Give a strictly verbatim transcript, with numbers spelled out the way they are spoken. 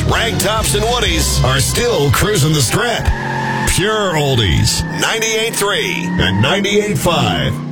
Ragtops and Woodies are still cruising the strip. Pure oldies, ninety-eight point three and ninety-eight point five.